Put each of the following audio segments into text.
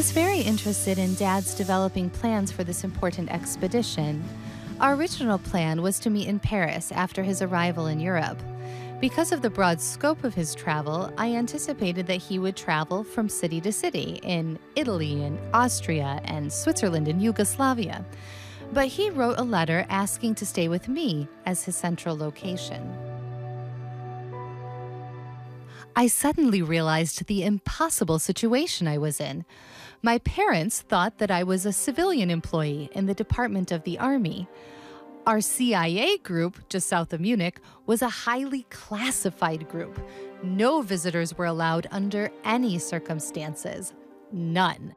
was very interested in Dad's developing plans for this important expedition. Our original plan was to meet in Paris after his arrival in Europe. Because of the broad scope of his travel, I anticipated that he would travel from city to city in Italy and Austria and Switzerland and Yugoslavia. But he wrote a letter asking to stay with me as his central location. I suddenly realized the impossible situation I was in. My parents thought that I was a civilian employee in the Department of the Army. Our CIA group, just south of Munich, was a highly classified group. No visitors were allowed under any circumstances. None.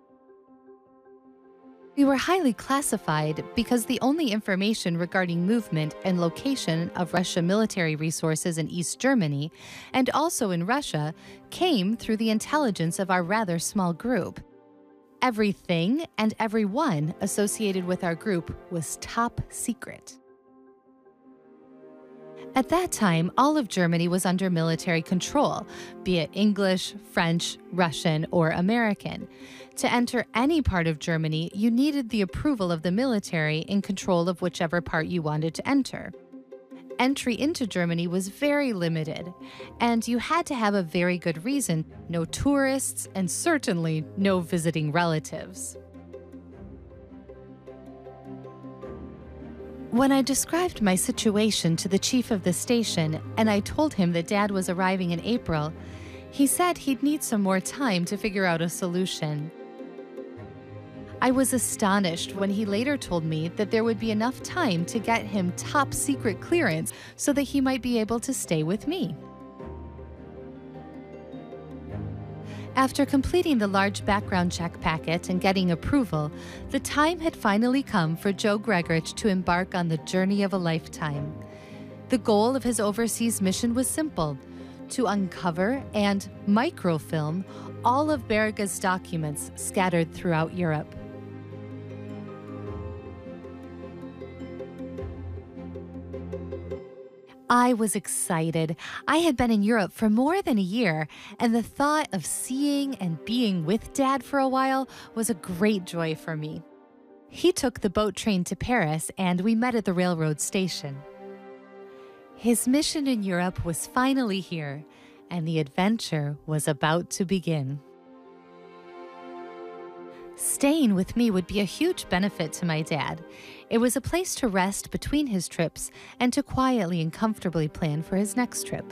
We were highly classified because the only information regarding movement and location of Russian military resources in East Germany, and also in Russia, came through the intelligence of our rather small group. Everything and everyone associated with our group was top secret. At that time, all of Germany was under military control, be it English, French, Russian, or American. To enter any part of Germany, you needed the approval of the military in control of whichever part you wanted to enter. Entry into Germany was very limited, and you had to have a very good reason: no tourists, and certainly no visiting relatives. When I described my situation to the chief of the station and I told him that Dad was arriving in April, he said he'd need some more time to figure out a solution. I was astonished when he later told me that there would be enough time to get him top secret clearance so that he might be able to stay with me. After completing the large background check packet and getting approval, the time had finally come for Joe Gregorich to embark on the journey of a lifetime. The goal of his overseas mission was simple: to uncover and microfilm all of Beriga's documents scattered throughout Europe. I was excited. I had been in Europe for more than a year, and the thought of seeing and being with Dad for a while was a great joy for me. He took the boat train to Paris, and we met at the railroad station. His mission in Europe was finally here, and the adventure was about to begin. Staying with me would be a huge benefit to my dad. It was a place to rest between his trips and to quietly and comfortably plan for his next trip.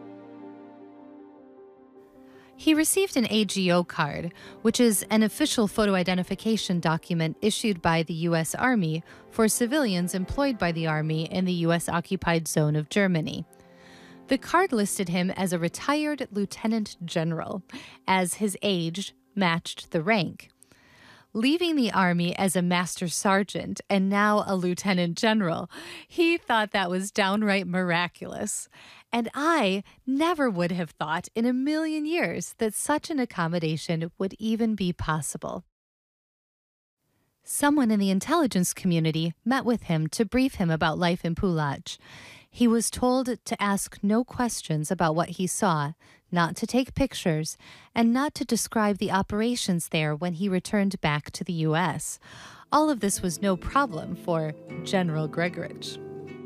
He received an AGO card, which is an official photo identification document issued by the U.S. Army for civilians employed by the Army in the U.S.-occupied zone of Germany. The card listed him as a retired lieutenant general, as his age matched the rank. Leaving the Army as a master sergeant and now a lieutenant general, he thought that was downright miraculous. And I never would have thought in a million years that such an accommodation would even be possible. Someone in the intelligence community met with him to brief him about life in Pulach. He was told to ask no questions about what he saw, not to take pictures, and not to describe the operations there when he returned back to the U.S. All of this was no problem for General Gregorich.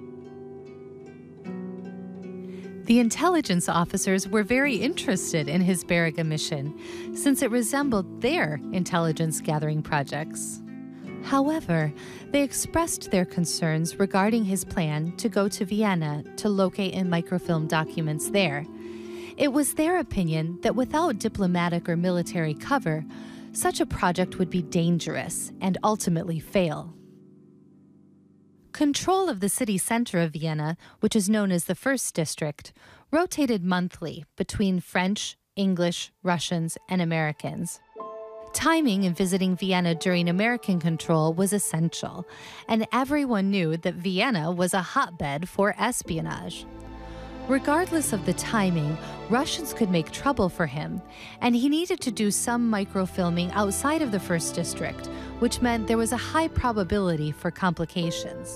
The intelligence officers were very interested in his Beriga mission, since it resembled their intelligence gathering projects. However, they expressed their concerns regarding his plan to go to Vienna to locate and microfilm documents there. It was their opinion that without diplomatic or military cover, such a project would be dangerous and ultimately fail. Control of the city center of Vienna, which is known as the First District, rotated monthly between French, English, Russians, and Americans. Timing in visiting Vienna during American control was essential, and everyone knew that Vienna was a hotbed for espionage. Regardless of the timing, Russians could make trouble for him, and he needed to do some microfilming outside of the First District, which meant there was a high probability for complications.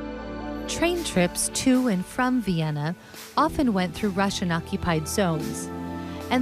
Train trips to and from Vienna often went through Russian-occupied zones.